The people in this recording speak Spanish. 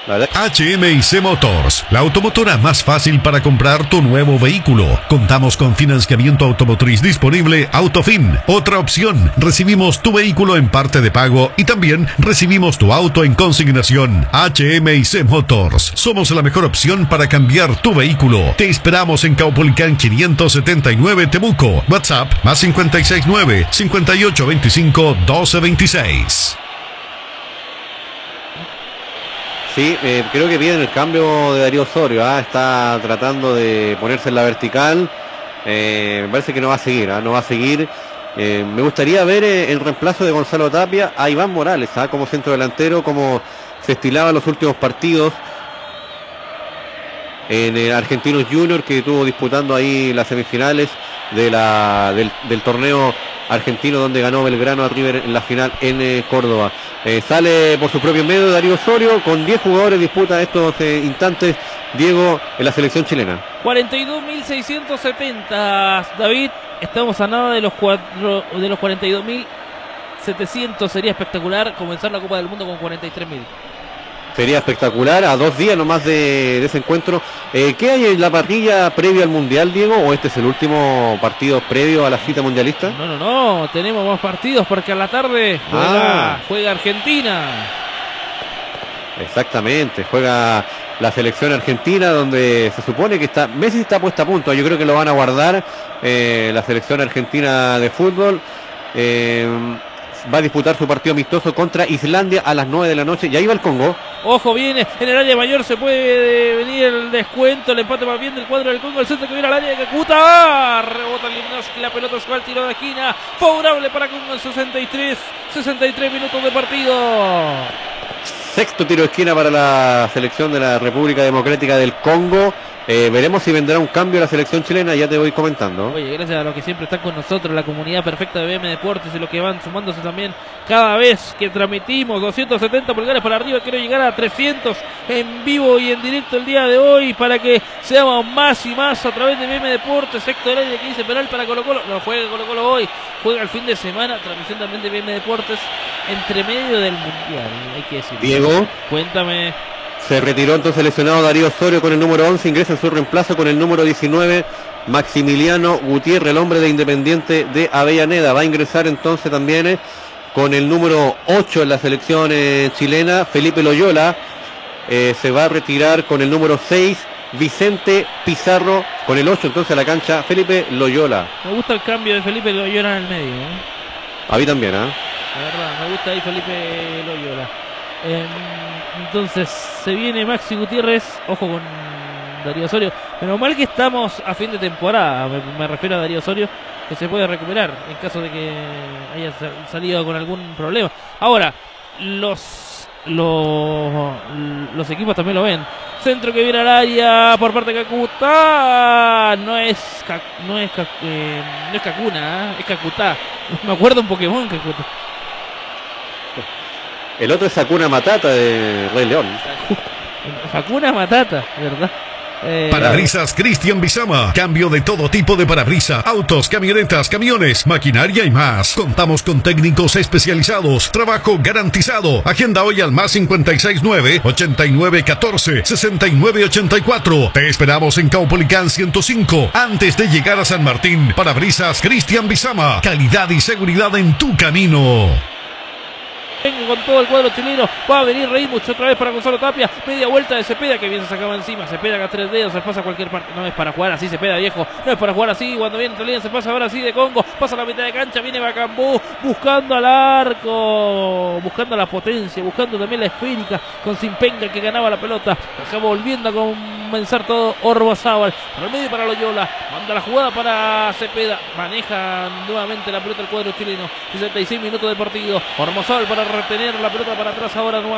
La verdad. HMIC Motors, la automotora más fácil para comprar tu nuevo vehículo. Contamos con financiamiento automotriz disponible Autofin. Otra opción, recibimos tu vehículo en parte de pago y también recibimos tu auto en consignación. HMIC Motors, somos la mejor opción para cambiar tu vehículo. Te esperamos en Caupolicán 579 Temuco. WhatsApp más 569 5825 1226. Sí, creo que viene el cambio de Darío Osorio. Está tratando de ponerse en la vertical. Me parece que no va a seguir. No va a seguir. Me gustaría ver el reemplazo de Gonzalo Tapia a Iván Morales, como centro delantero, como se estilaba en los últimos partidos en el Argentinos Junior, que estuvo disputando ahí las semifinales del torneo argentino, donde ganó Belgrano a River en la final en Córdoba. Sale por su propio medio Darío Osorio, con 10 jugadores disputa estos instantes, Diego, en la selección chilena. 42.670, David, estamos a nada de los 42.700, sería espectacular comenzar la Copa del Mundo con 43.000. Sería espectacular, a 2 días nomás de ese encuentro. ¿Qué hay en la parrilla previa al Mundial, Diego? ¿O este es el último partido previo a la cita mundialista? No, tenemos más partidos porque a la tarde juega Argentina. Exactamente, juega la selección argentina, donde se supone que Messi está puesta a punto. Yo creo que lo van a guardar la selección argentina de fútbol. Va a disputar su partido amistoso contra Islandia a las 9 de la noche. Y ahí va el Congo. Ojo, viene en el área mayor, se puede venir el descuento, el empate más bien del cuadro del Congo, el centro que viene al área de Kakuta, rebota Limnowski, la pelota se va al tiro de esquina, favorable para Congo en 63 minutos de partido. Sexto tiro de esquina para la selección de la República Democrática del Congo. Veremos si vendrá un cambio a la selección chilena, ya te voy comentando. Oye, gracias a los que siempre están con nosotros, la comunidad perfecta de BM Deportes y los que van sumándose también cada vez que transmitimos. 270 pulgares para arriba, quiero llegar a 300 en vivo y en directo el día de hoy para que seamos más y más a través de BM Deportes. Sector aire que dice penal para Colo Colo, no juega Colo Colo hoy, juega el fin de semana, transmisión también de BM Deportes entre medio del Mundial, hay que decir. Diego, cuéntame. Se retiró entonces lesionado Darío Osorio con el número 11, ingresa en su reemplazo con el número 19, Maximiliano Gutiérrez, el hombre de Independiente de Avellaneda. Va a ingresar entonces también con el número 8 en la selección chilena, Felipe Loyola. Se va a retirar con el número 6, Vicente Pizarro, con el 8 entonces a la cancha, Felipe Loyola. Me gusta el cambio de Felipe Loyola en el medio. A mí también, La verdad, me gusta ahí Felipe Loyola. Entonces se viene Maxi Gutiérrez, ojo con Darío Osorio. Menos mal que estamos a fin de temporada, me refiero a Darío Osorio, que se puede recuperar en caso de que haya salido con algún problema. Ahora, los equipos también lo ven. Centro que viene al área por parte de Kakuta. No es Kakuna, es Kakuta. Me acuerdo un Pokémon Kakuta. El otro es Hakuna Matata de Rey León. Hakuna Matata, ¿verdad? Parabrisas Cristian Bizama. Cambio de todo tipo de parabrisas, autos, camionetas, camiones, maquinaria y más. Contamos con técnicos especializados. Trabajo garantizado. Agenda hoy al más 569 8914 6984. Te esperamos en Caupolicán 105, antes de llegar a San Martín. Parabrisas Cristian Bizama. Calidad y seguridad en tu camino. Venga con todo el cuadro chileno, va a venir Reimuch otra vez para Gonzalo Tapia, media vuelta de Cepeda que bien se sacaba encima, Cepeda a 3 dedos, se pasa a cualquier parte, no es para jugar así Cepeda viejo, no es para jugar así, cuando viene entre líneas se pasa ahora sí de Congo, pasa a la mitad de cancha, viene Bacambú, buscando al arco, buscando la potencia, buscando también la esférica, con Simpenga que ganaba la pelota, acá volviendo a comenzar todo Orbozábal, para el medio para Loyola, manda la jugada para Cepeda, maneja nuevamente la pelota el cuadro chileno, 66 minutos de partido, Orbozábal para retener la pelota para atrás ahora nuevamente.